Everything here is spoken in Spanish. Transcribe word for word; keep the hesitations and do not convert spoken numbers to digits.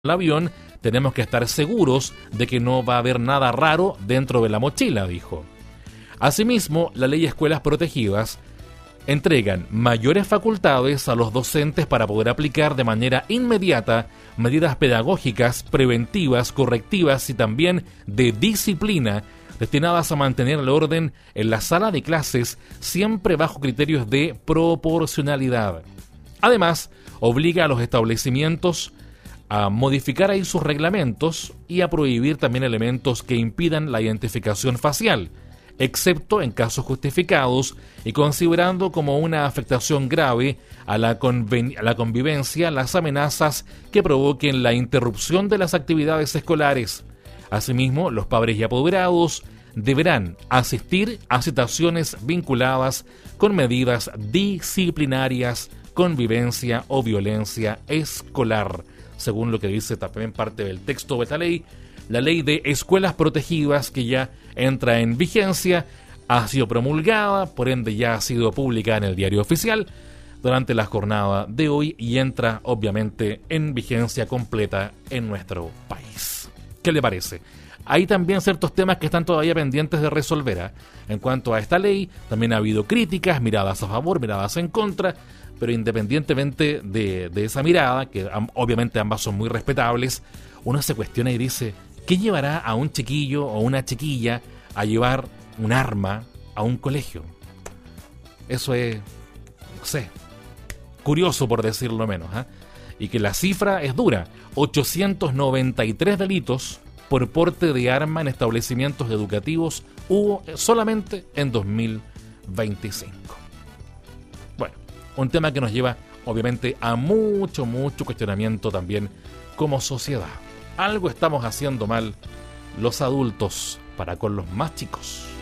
avión, tenemos que estar seguros de que no va a haber nada raro dentro de la mochila, dijo. Asimismo, la ley de escuelas protegidas entregan mayores facultades a los docentes para poder aplicar de manera inmediata medidas pedagógicas, preventivas, correctivas y también de disciplina destinadas a mantener el orden en la sala de clases, siempre bajo criterios de proporcionalidad. Además, obliga a los establecimientos a modificar ahí sus reglamentos y a prohibir también elementos que impidan la identificación facial, excepto en casos justificados y considerando como una afectación grave a la, conven- a la convivencia las amenazas que provoquen la interrupción de las actividades escolares. Asimismo, los padres y apoderados deberán asistir a citaciones vinculadas con medidas disciplinarias, convivencia o violencia escolar, según lo que dice también parte del texto de esta ley. La ley de escuelas protegidas, que ya entra en vigencia, ha sido promulgada, por ende ya ha sido publicada en el Diario Oficial durante la jornada de hoy y entra obviamente en vigencia completa en nuestro país. ¿Qué le parece? Hay también ciertos temas que están todavía pendientes de resolver, ¿eh? En cuanto a esta ley, también ha habido críticas, miradas a favor, miradas en contra, pero independientemente de, de esa mirada, que obviamente ambas son muy respetables, uno se cuestiona y dice, ¿qué llevará a un chiquillo o una chiquilla a llevar un arma a un colegio? Eso es, no sé, curioso por decirlo menos, ¿eh? Y que la cifra es dura, ochocientos noventa y tres delitos por porte de arma en establecimientos educativos hubo solamente en dos mil veinticinco. Bueno, un tema que nos lleva obviamente a mucho, mucho cuestionamiento también como sociedad. Algo estamos haciendo mal los adultos para con los más chicos.